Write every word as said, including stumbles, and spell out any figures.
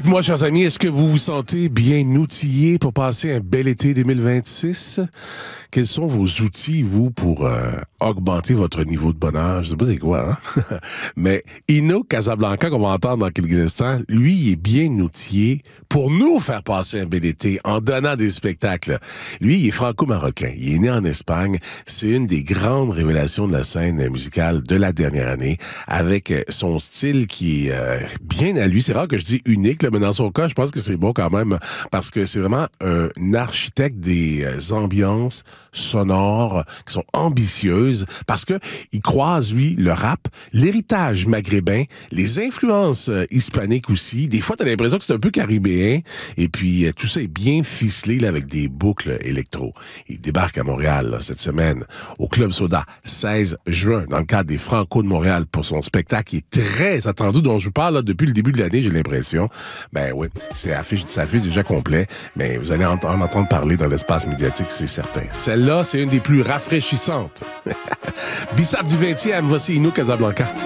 Dites-moi, chers amis, est-ce que vous vous sentez bien outillés pour passer un bel été deux mille vingt-six? Quels sont vos outils, vous, pour euh, augmenter votre niveau de bonheur? Je sais pas c'est quoi, hein? Mais Ino Casablanca, qu'on va entendre dans quelques instants, lui, il est bien outillé pour nous faire passer un bel été en donnant des spectacles. Lui, il est franco-marocain. Il est né en Espagne. C'est une des grandes révélations de la scène musicale de la dernière année, avec son style qui est euh, bien à lui. C'est rare que je dis unique, là, mais dans son cas, je pense que c'est bon quand même, parce que c'est vraiment un architecte des euh, ambiances sonores qui sont ambitieuses, parce que il croise, lui, le rap, l'héritage maghrébin, les influences euh, hispaniques aussi. Des fois, t'as l'impression que c'est un peu caribéen, et puis euh, tout ça est bien ficelé là, avec des boucles électro. Il débarque à Montréal là, cette semaine, au Club Soda, seize juin, dans le cadre des Franco de Montréal, pour son spectacle qui est très attendu, dont je vous parle là, depuis le début de l'année, j'ai l'impression. Ben oui, c'est affiche, c'est affiche déjà complet, mais vous allez en, en entendre parler dans l'espace médiatique, c'est certain. Celle-là, c'est une des plus rafraîchissantes. Bissap du vingtième, voici Ino Casablanca.